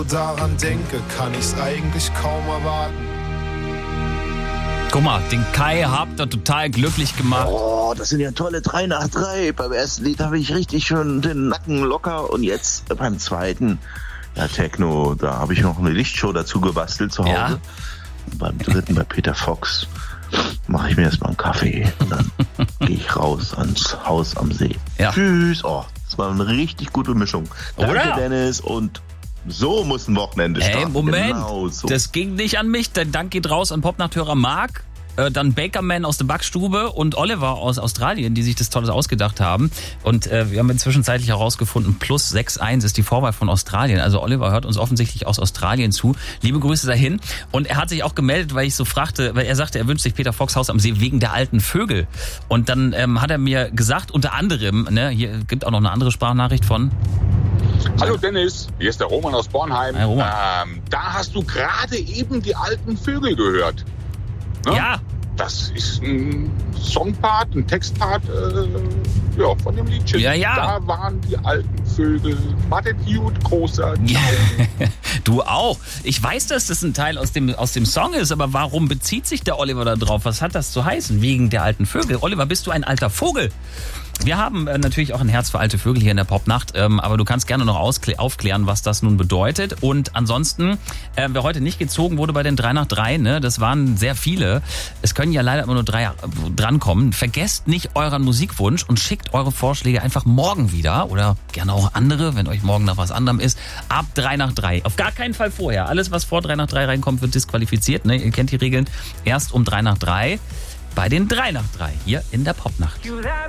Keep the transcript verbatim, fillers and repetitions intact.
daran denke, kann ich's eigentlich kaum erwarten. Guck mal, den Kai habt ihr total glücklich gemacht. Oh, das sind ja tolle drei nach drei. Beim ersten Lied habe ich richtig schön den Nacken locker und jetzt beim zweiten, ja, Techno, da habe ich noch eine Lichtshow dazu gebastelt zu Hause. Ja. Und beim dritten, bei Peter Fox, mache ich mir erstmal einen Kaffee und dann gehe ich raus ans Haus am See. Ja. Tschüss. Oh, das war eine richtig gute Mischung. Danke, Oder? Dennis, und so muss ein Wochenende starten. Hey, Moment, genau so. Das ging nicht an mich. Der Dank geht raus an Popnachthörer Marc, äh, dann Bakerman aus der Backstube und Oliver aus Australien, die sich das Tolles ausgedacht haben. Und äh, wir haben inzwischen zeitlich herausgefunden, plus sechs eins ist die Vorwahl von Australien. Also Oliver hört uns offensichtlich aus Australien zu. Liebe Grüße dahin. Und er hat sich auch gemeldet, weil ich so fragte, weil er sagte, er wünscht sich Peter Fox Haus am See wegen der alten Vögel. Und dann ähm, hat er mir gesagt, unter anderem, ne, hier gibt auch noch eine andere Sprachnachricht von... Hallo Dennis, hier ist der Roman aus Bornheim. Hi, Roman. Ähm, da hast du gerade eben die alten Vögel gehört. Ne? Ja. Das ist ein Songpart, ein Textpart äh, ja, von dem Liedchen. Ja, ja. Da waren die alten Vögel. Martin Hughes, großer. Ja. Du auch. Ich weiß, dass das ein Teil aus dem, aus dem Song ist, aber warum bezieht sich der Oliver da drauf? Was hat das zu heißen? Wegen der alten Vögel. Oliver, bist du ein alter Vogel? Wir haben äh, natürlich auch ein Herz für alte Vögel hier in der Popnacht, ähm, aber du kannst gerne noch ausklä- aufklären, was das nun bedeutet. Und ansonsten, äh, wer heute nicht gezogen wurde bei den drei nach drei, ne, das waren sehr viele. Es können ja leider immer nur drei äh, drankommen. Vergesst nicht euren Musikwunsch und schickt eure Vorschläge einfach morgen wieder oder gerne auch andere, wenn euch morgen nach was anderem ist, ab drei nach drei. Auf gar keinen Fall vorher. Alles, was vor drei nach drei reinkommt, wird disqualifiziert. Ne? Ihr kennt die Regeln. Erst um drei nach drei bei den drei nach drei hier in der Popnacht.